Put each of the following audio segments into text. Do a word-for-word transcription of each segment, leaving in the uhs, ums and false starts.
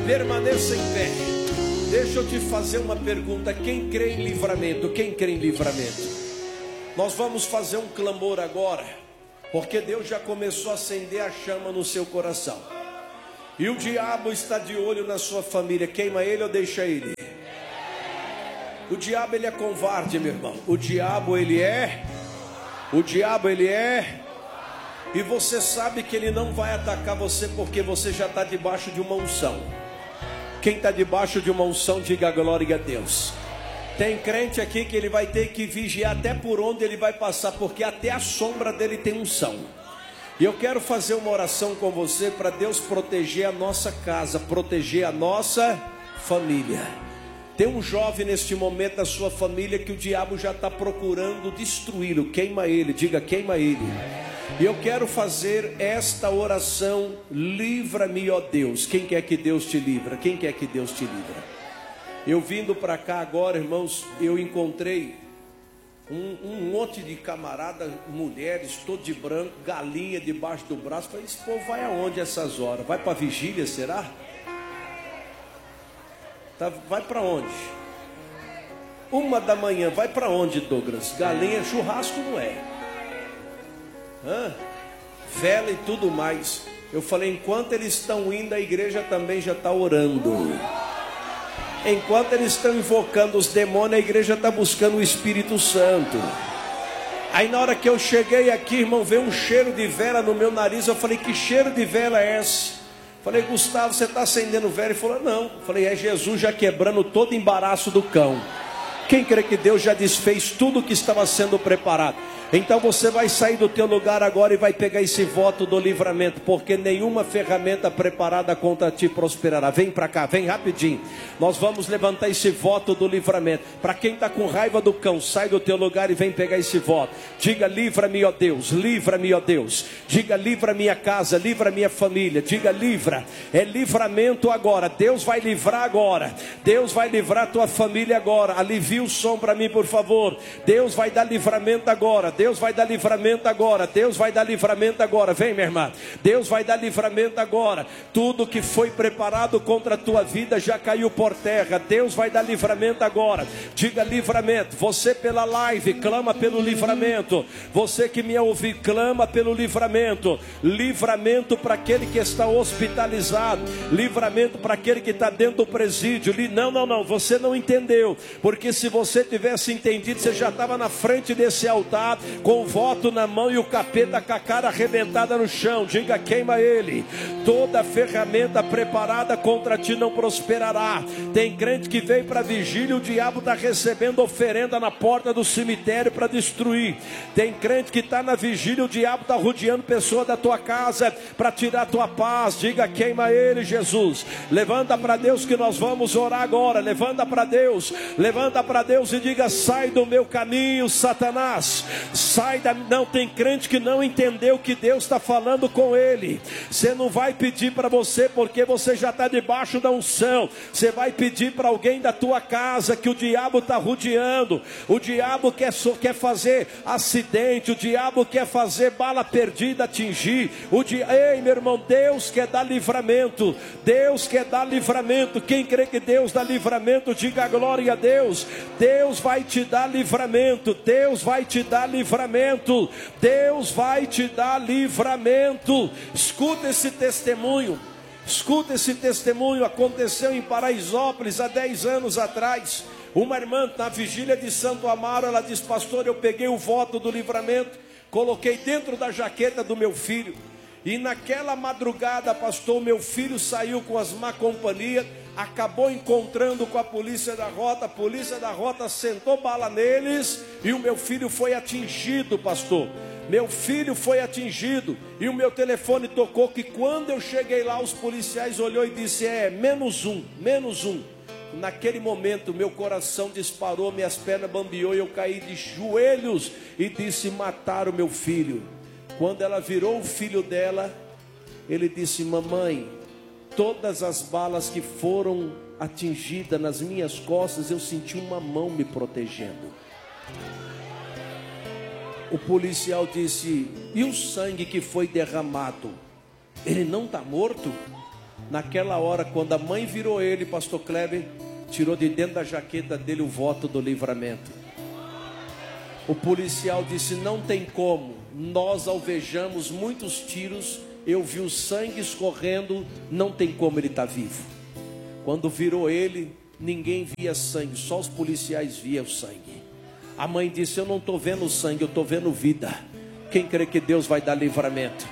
Permaneça em pé. Deixa eu te fazer uma pergunta. Quem crê em livramento? Quem crê em livramento? Nós vamos fazer um clamor agora, porque Deus já começou a acender a chama no seu coração. E o diabo está de olho na sua família. Queima ele ou deixa ele? O diabo, ele é covarde, meu irmão. O diabo, ele é... O diabo, ele é... E você sabe que ele não vai atacar você, porque você já está debaixo de uma unção. Quem está debaixo de uma unção, diga glória a Deus. Tem crente aqui que ele vai ter que vigiar até por onde ele vai passar, porque até a sombra dele tem unção. E eu quero fazer uma oração com você para Deus proteger a nossa casa, proteger a nossa família. Tem um jovem neste momento da sua família que o diabo já está procurando destruí-lo. Queima ele, diga queima ele. E eu quero fazer esta oração: livra-me, ó Deus. Quem quer que Deus te livra? Quem quer que Deus te livra? Eu vindo para cá agora, irmãos, eu encontrei um, um monte de camarada, mulheres, todo de branco, galinha debaixo do braço. Falei, esse povo vai aonde essas horas? Vai para vigília, será? Tá, vai para onde? Uma da manhã, vai para onde, Douglas? Galinha, churrasco não é? Hã? Vela e tudo mais. Eu falei, enquanto eles estão indo, a igreja também já está orando. Enquanto eles estão invocando os demônios, a igreja está buscando o Espírito Santo. Aí na hora que eu cheguei aqui, irmão, veio um cheiro de vela no meu nariz. Eu falei, que cheiro de vela é esse? Falei, Gustavo, você está acendendo vela? Ele falou, não. Eu falei, é Jesus já quebrando todo embaraço do cão. Quem crê que Deus já desfez tudo que estava sendo preparado? Então você vai sair do teu lugar agora e vai pegar esse voto do livramento, porque nenhuma ferramenta preparada contra ti prosperará. Vem para cá, vem rapidinho. Nós vamos levantar esse voto do livramento. Para quem está com raiva do cão, sai do teu lugar e vem pegar esse voto. Diga, livra-me, ó Deus, livra-me, ó Deus. Diga, livra minha casa, livra minha família. Diga, livra. É livramento agora. Deus vai livrar agora. Deus vai livrar a tua família agora. Alivia o som para mim, por favor. Deus vai dar livramento agora. Deus vai dar livramento agora. Deus vai dar livramento agora. Vem, minha irmã. Deus vai dar livramento agora. Tudo que foi preparado contra a tua vida já caiu por terra. Deus vai dar livramento agora. Diga livramento. Você pela live, clama pelo livramento. Você que me ouve, clama pelo livramento. Livramento para aquele que está hospitalizado. Livramento para aquele que está dentro do presídio. Não, não, não. Você não entendeu. Porque se você tivesse entendido, você já estava na frente desse altar, com o voto na mão e o capeta com a cara arrebentada no chão. Diga, queima ele. Toda ferramenta preparada contra ti não prosperará. Tem crente que veio para vigília, o diabo está recebendo oferenda na porta do cemitério para destruir. Tem crente que está na vigília, o diabo está rodeando pessoa da tua casa para tirar a tua paz. Diga, queima ele, Jesus. Levanta para Deus que nós vamos orar agora. Levanta para Deus. Levanta para Deus e diga, sai do meu caminho, Satanás. Sai da... Não, tem crente que não entendeu que Deus está falando com ele. Você não vai pedir para você, porque você já está debaixo da unção. Você vai pedir para alguém da tua casa, que o diabo está rodeando. O diabo quer, quer fazer acidente. O diabo quer fazer bala perdida atingir. O di... Ei, meu irmão, Deus quer dar livramento. Deus quer dar livramento. Quem crê que Deus dá livramento, diga glória a Deus. Deus vai te dar livramento. Deus vai te dar livramento. Deus vai te dar livramento. Escuta esse testemunho. Escuta esse testemunho. Aconteceu em Paraisópolis há dez anos atrás. Uma irmã na vigília de Santo Amaro, ela diz, pastor, eu peguei o voto do livramento, coloquei dentro da jaqueta do meu filho. E naquela madrugada, pastor, meu filho saiu com as má companhias, acabou encontrando com a polícia da rota. A polícia da rota sentou bala neles e o meu filho foi atingido, pastor. Meu filho foi atingido. E o meu telefone tocou, que quando eu cheguei lá, os policiais olhou e disse, é, menos um, menos um. Naquele momento, meu coração disparou, minhas pernas bambeou e eu caí de joelhos e disse, mataram meu filho. Quando ela virou o filho dela, ele disse, mamãe, todas as balas que foram atingidas nas minhas costas, eu senti uma mão me protegendo. O policial disse, e o sangue que foi derramado? Ele não está morto? Naquela hora, quando a mãe virou ele, pastor Kleber, tirou de dentro da jaqueta dele o voto do livramento. O policial disse: não tem como, nós alvejamos muitos tiros, eu vi o sangue escorrendo, não tem como ele estar vivo. Quando virou ele, ninguém via sangue, só os policiais viam o sangue. A mãe disse: eu não estou vendo sangue, eu estou vendo vida. Quem crê que Deus vai dar livramento?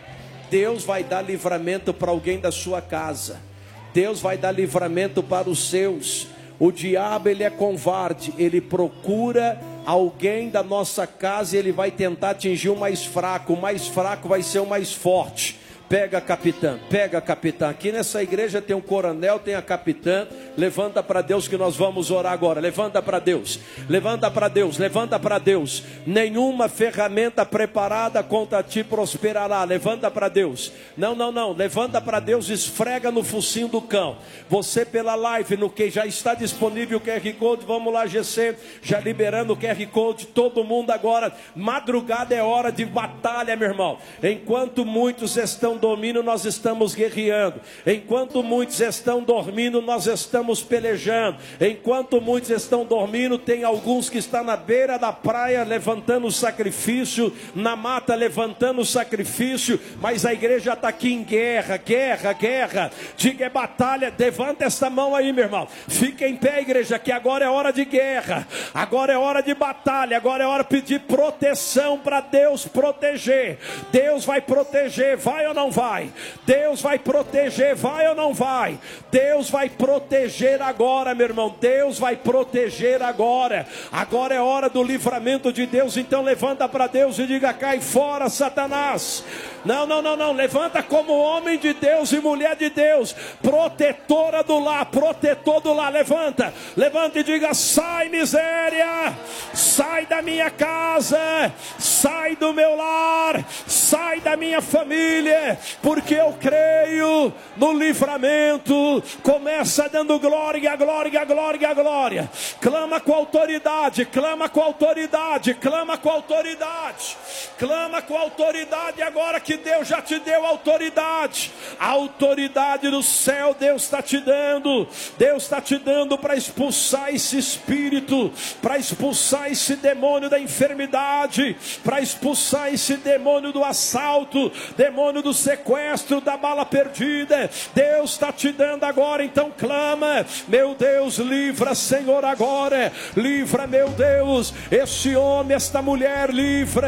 Deus vai dar livramento para alguém da sua casa. Deus vai dar livramento para os seus. O diabo, ele é covarde, ele procura alguém da nossa casa e ele vai tentar atingir o mais fraco. O mais fraco vai ser o mais forte. Pega, capitã, pega, capitã. Aqui nessa igreja tem um coronel, tem a capitã. Levanta para Deus que nós vamos orar agora. Levanta para Deus, levanta para Deus, levanta para Deus. Nenhuma ferramenta preparada contra ti prosperará. Levanta para Deus. Não, não, não. Levanta para Deus, esfrega no focinho do cão. Você pela live, no que já está disponível o Q R Code. Vamos lá, G C, já liberando o Q R Code. Todo mundo agora. Madrugada é hora de batalha, meu irmão. Enquanto muitos estão dormindo, nós estamos guerreando. Enquanto muitos estão dormindo, nós estamos pelejando. Enquanto muitos estão dormindo, tem alguns que estão na beira da praia levantando o sacrifício, na mata levantando o sacrifício, mas a igreja está aqui em guerra, guerra, guerra. Diga: é batalha. Levanta essa mão aí, meu irmão. Fica em pé, igreja, que agora é hora de guerra, agora é hora de batalha, agora é hora de pedir proteção para Deus proteger. Deus vai proteger, vai ou não vai? Deus vai proteger, vai ou não vai? Deus vai proteger agora, meu irmão. Deus vai proteger agora. Agora é hora do livramento de Deus. Então levanta para Deus e diga: cai fora, Satanás. Não, não, não, não. Levanta como homem de Deus e mulher de Deus, protetora do lar, protetor do lar. Levanta, levanta e diga: sai, miséria, sai da minha casa, sai do meu lar, sai da minha família, porque eu creio no livramento. Começa dando glória, glória, glória, glória. Clama com autoridade, clama com autoridade, clama com autoridade, clama com autoridade agora que Deus já te deu autoridade. A autoridade do céu Deus está te dando. Deus está te dando para expulsar esse espírito, para expulsar esse demônio da enfermidade, para expulsar esse demônio do assalto, demônio do sequestro, da bala perdida. Deus está te dando agora. Então clama: meu Deus, livra, Senhor, agora. Livra, meu Deus, este homem, esta mulher, livra.